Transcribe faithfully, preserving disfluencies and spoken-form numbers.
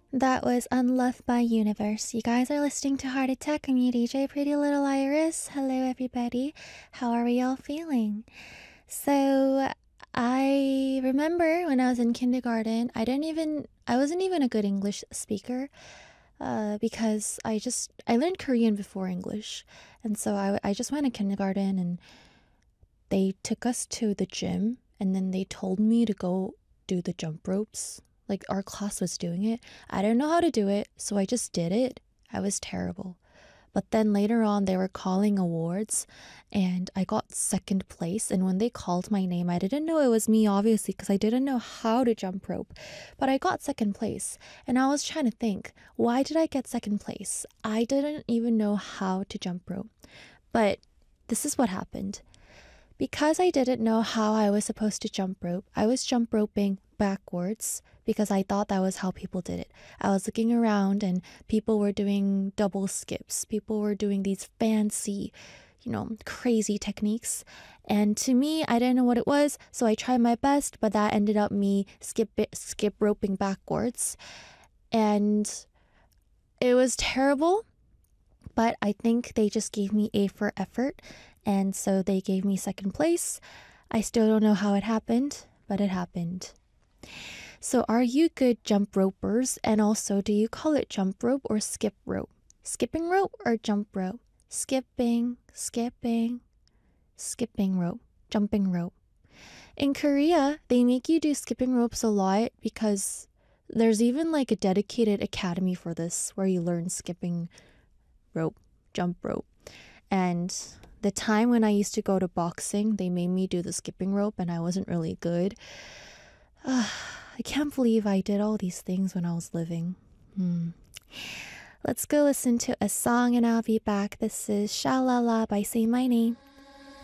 That was Unloved by Universe. You guys are listening to Heart Attack. I'm your D J, Pretty Little Iris. Hello, everybody. How are we all feeling? So, I remember when I was in kindergarten, I didn't even, I wasn't even a good English speaker uh, because I just, I learned Korean before English. And so I, I just went to kindergarten and they took us to the gym and then they told me to go do the jump ropes. Like our class was doing it. I didn't know how to do it, so I just did it. I was terrible. But then later on, they were calling awards and I got second place. And when they called my name, I didn't know it was me, obviously, because I didn't know how to jump rope. But I got second place. And I was trying to think, why did I get second place? I didn't even know how to jump rope. But this is what happened. Because I didn't know how I was supposed to jump rope, I was jump roping backwards because I thought that was how people did it. I was looking around and people were doing double skips. People were doing these fancy, you know, crazy techniques. And to me, I didn't know what it was, so I tried my best, but that ended up me skip skip roping backwards. And it was terrible, but I think they just gave me A for effort, and so they gave me second place. I still don't know how it happened, but it happened. So are you good jump ropers? And also, do you call it jump rope or skip rope? Skipping rope or jump rope? Skipping, skipping, skipping rope, jumping rope. In Korea, they make you do skipping ropes a lot because there's even like a dedicated academy for this where you learn skipping rope, jump rope. And the time when I used to go to boxing, they made me do the skipping rope and I wasn't really good. Uh, I can't believe I did all these things when I was living. Hmm. Let's go listen to a song and I'll be back. This is Sha La La by Say My Name.